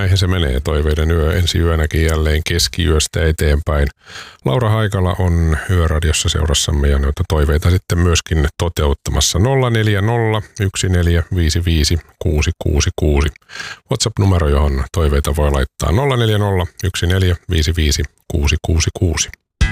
näinhän se menee. Toiveiden yö ensi yönäkin jälleen keskiyöstä eteenpäin. Laura Haikala on Yöradiossa seurassamme ja noita toiveita sitten myöskin toteuttamassa. 040 1455 666. WhatsApp-numero, johon toiveita voi laittaa 040 1455 666.